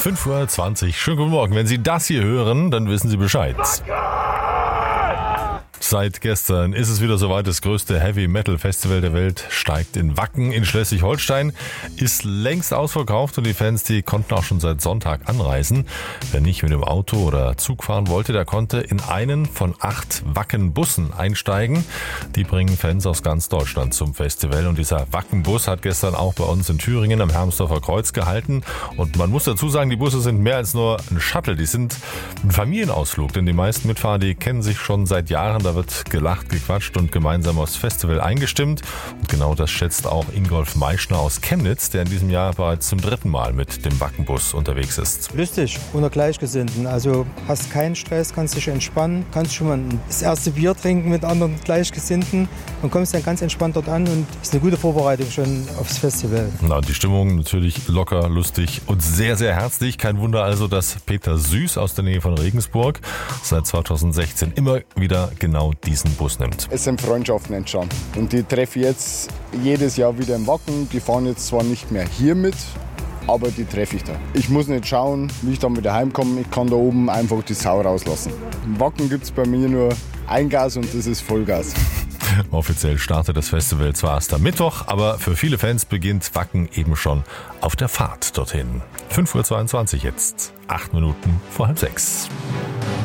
5:20 Uhr. Schönen guten Morgen. Wenn Sie das hier hören, dann wissen Sie Bescheid. Seit gestern ist es wieder soweit. Das größte Heavy-Metal-Festival der Welt steigt in Wacken in Schleswig-Holstein. Ist längst ausverkauft und die Fans, die konnten auch schon seit Sonntag anreisen. Wer nicht mit dem Auto oder Zug fahren wollte, der konnte in einen von 8 Wacken-Bussen einsteigen. Die bringen Fans aus ganz Deutschland zum Festival. Und dieser Wacken-Bus hat gestern auch bei uns in Thüringen am Hermsdorfer Kreuz gehalten. Und man muss dazu sagen, die Busse sind mehr als nur ein Shuttle. Die sind ein Familienausflug, denn die meisten Mitfahrer, die kennen sich schon seit Jahren. Da wird gelacht, gequatscht und gemeinsam aufs Festival eingestimmt. Und genau das schätzt auch Ingolf Meischner aus Chemnitz, der in diesem Jahr bereits zum 3. Mal mit dem Wackenbus unterwegs ist. Lustig, unter Gleichgesinnten. Also hast keinen Stress, kannst dich entspannen, kannst schon mal das erste Bier trinken mit anderen Gleichgesinnten und kommst dann ganz entspannt dort an und ist eine gute Vorbereitung schon aufs Festival. Na, die Stimmung natürlich locker, lustig und sehr, sehr herzlich. Kein Wunder also, dass Peter Süß aus der Nähe von Regensburg seit 2016 immer wieder genau diesen Bus nimmt. Es sind Freundschaften entstanden und die treffe ich jetzt jedes Jahr wieder im Wacken. Die fahren jetzt zwar nicht mehr hier mit, aber die treffe ich da. Ich muss nicht schauen, wie ich dann wieder heimkomme. Ich kann da oben einfach die Sau rauslassen. Im Wacken gibt es bei mir nur ein Gas und das ist Vollgas. Offiziell startet das Festival zwar erst am Mittwoch, aber für viele Fans beginnt Wacken eben schon auf der Fahrt dorthin. 5:22 Uhr jetzt, 8 Minuten vor 5:30.